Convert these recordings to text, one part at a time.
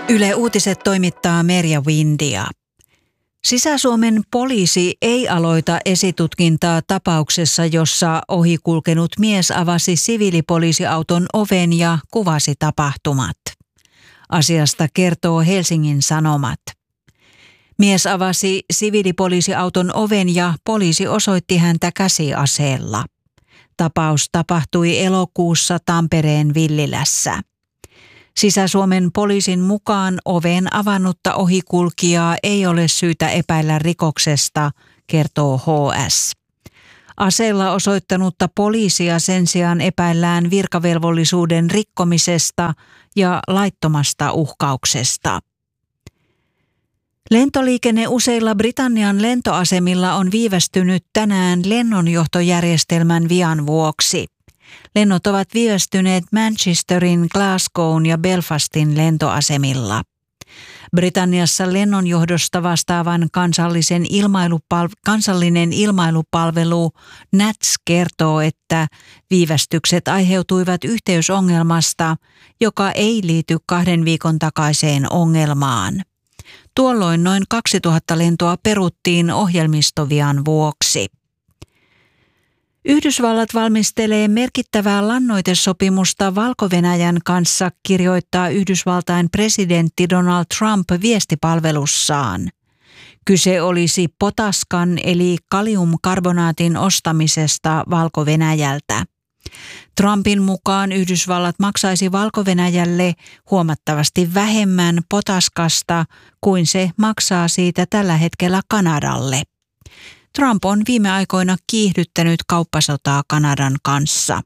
Yle Uutiset toimittaa Merja Windia. Sisä-Suomen poliisi ei aloita esitutkintaa tapauksessa, jossa ohikulkenut mies avasi siviilipoliisiauton oven ja kuvasi tapahtumat. Asiasta kertoo Helsingin Sanomat. Mies avasi siviilipoliisiauton oven ja poliisi osoitti häntä käsiaseella. Tapaus tapahtui elokuussa Tampereen Villilässä. Sisä-Suomen poliisin mukaan oven avannutta ohikulkijaa ei ole syytä epäillä rikoksesta, kertoo HS. Aseella osoittanutta poliisia sen sijaan epäillään virkavelvollisuuden rikkomisesta ja laittomasta uhkauksesta. Lentoliikenne useilla Britannian lentoasemilla on viivästynyt tänään lennonjohtojärjestelmän vian vuoksi. Lennot ovat viivästyneet Manchesterin, Glasgown ja Belfastin lentoasemilla. Britanniassa lennonjohdosta vastaavan kansallinen ilmailupalvelu NATS kertoo, että viivästykset aiheutuivat yhteysongelmasta, joka ei liity 2 viikon takaiseen ongelmaan. Tuolloin noin 2000 lentoa peruttiin ohjelmistovian vuoksi. Yhdysvallat valmistelee merkittävää lannoitesopimusta Valko-Venäjän kanssa, kirjoittaa Yhdysvaltain presidentti Donald Trump viestipalvelussaan. Kyse olisi potaskan eli kaliumkarbonaatin ostamisesta Valko-Venäjältä. Trumpin mukaan Yhdysvallat maksaisi Valko-Venäjälle huomattavasti vähemmän potaskasta kuin se maksaa siitä tällä hetkellä Kanadalle. Trump on viime aikoina kiihdyttänyt kauppasotaa Kanadan kanssa.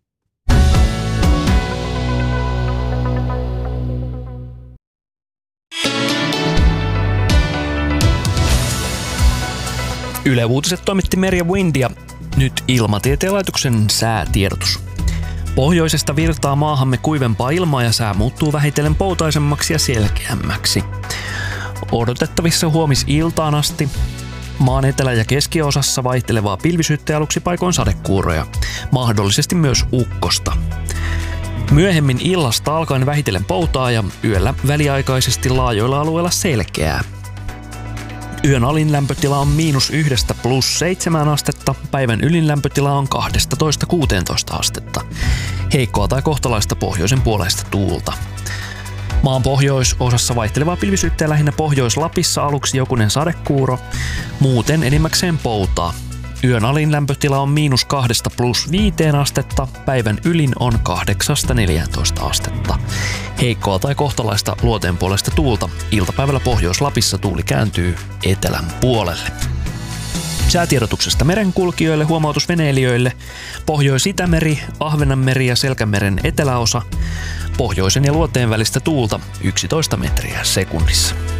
Yle Uutiset toimitti Merja Windia. Nyt Ilmatieteen laitoksen säätiedotus. Pohjoisesta virtaa maahamme kuivempaa ilmaa ja sää muuttuu vähitellen poutaisemmaksi ja selkeämmäksi. Odotettavissa huomisiltaan asti maan etelä- ja keskiosassa vaihtelevaa pilvisyyttä ja aluksi paikoin sadekuuroja, mahdollisesti myös ukkosta. Myöhemmin illasta alkaen vähitellen poutaa ja yöllä väliaikaisesti laajoilla alueilla selkeää. Yön alin lämpötila on -1 +7 astetta, päivän ylin lämpötila on 12–16 astetta. Heikkoa tai kohtalaista pohjoisen puoleista tuulta. Maan pohjoisosassa vaihtelevaa pilvisyyttä lähinnä Pohjois-Lapissa aluksi jokunen sadekuuro, muuten enimmäkseen poutaa. Yön alin lämpötila on -2 +5 astetta, päivän ylin on 8–14 astetta. Heikkoa tai kohtalaista luoteenpuoleista tuulta, iltapäivällä Pohjois-Lapissa tuuli kääntyy etelän puolelle. Säätiedotuksesta merenkulkijoille, huomautus veneilijöille, Pohjois-Itämeri, Ahvenanmeri ja Selkämeren eteläosa, pohjoisen ja luoteen välistä tuulta 11 metriä sekunnissa.